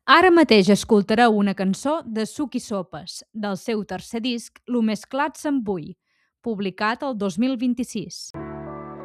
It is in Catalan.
Ara mateix escoltareu una cançó de Suc i Sopes, del seu tercer disc Lo més clat se'n vull, publicat el 2026.